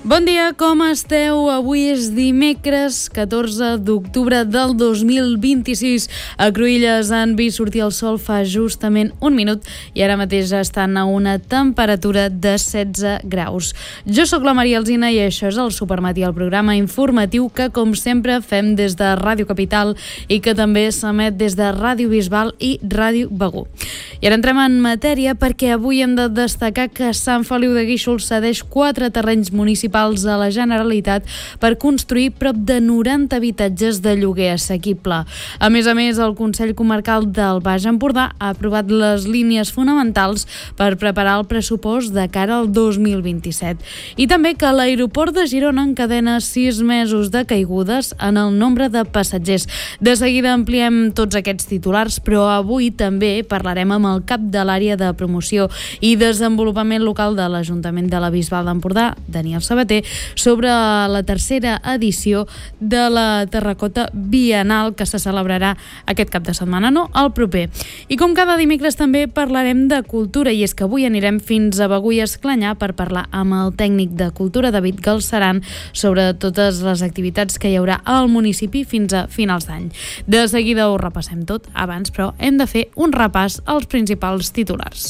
Bon dia, com esteu? Avui és dimecres 14 d'octubre del 2026. A Cruïlles han vist sortir el sol fa justament un minut i ara mateix estan a una temperatura de 16 graus. Jo sóc la Maria Alsina i això és el Supermatí, el programa informatiu que, com sempre, fem des de Ràdio Capital i que també s'emet des de Ràdio Bisbal i Ràdio Begur. I ara entrem en matèria perquè avui hem de destacar que Sant Feliu de Guíxols cedeix 4 terrenys municipals a la Generalitat per construir prop de 90 habitatges de lloguer assequible. A més, el Consell Comarcal del Baix Empordà ha aprovat les línies fonamentals per preparar el pressupost de cara al 2027. I també que l'aeroport de Girona encadena 6 mesos de caigudes en el nombre de passatgers. De seguida ampliem tots aquests titulars, però avui també parlarem amb el cap de l'àrea de promoció i desenvolupament local de l'Ajuntament de la Bisbal d'Empordà, Daniel Sabater, sobre la tercera edició de la Terracota Bienal que se celebrarà aquest cap de setmana, no, el proper. I com cada dimecres també parlarem de cultura, i és que avui anirem fins a Begur i Esclanyà per parlar amb el tècnic de cultura David Galceran sobre totes les activitats que hi haurà al municipi fins a finals d'any. De seguida ho repassem tot, abans però hem de fer un repàs als principals titulars.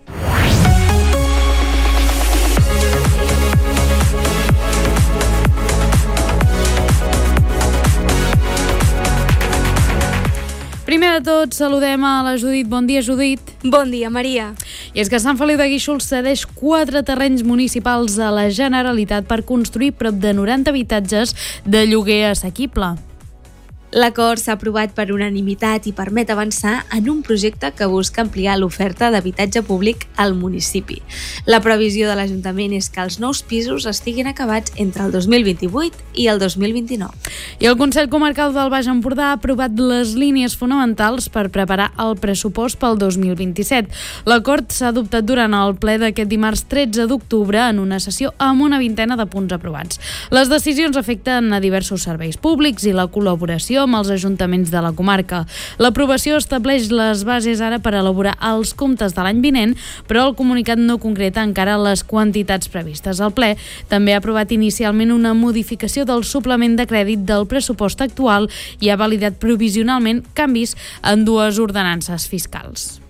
Primer de tot, saludem a la Judit. Bon dia, Judit. Bon dia, Maria. I és que Sant Feliu de Guíxols cedeix 4 terrenys municipals a la Generalitat per construir prop de 90 habitatges de lloguer assequible. L'acord s'ha aprovat per unanimitat i permet avançar en un projecte que busca ampliar l'oferta d'habitatge públic al municipi. La previsió de l'Ajuntament és que els nous pisos estiguin acabats entre el 2028 i el 2029. I el Consell Comarcal del Baix Empordà ha aprovat les línies fonamentals per preparar el pressupost pel 2027. L'acord s'ha adoptat durant el ple d'aquest dimarts 13 d'octubre en una sessió amb una vintena de punts aprovats. Les decisions afecten a diversos serveis públics i la col·laboració amb els ajuntaments de la comarca. L'aprovació estableix les bases ara per elaborar els comptes de l'any vinent, però el comunicat no concreta encara les quantitats previstes. El ple també ha aprovat inicialment una modificació del suplement de crèdit del pressupost actual i ha validat provisionalment canvis en 2 ordenances fiscals.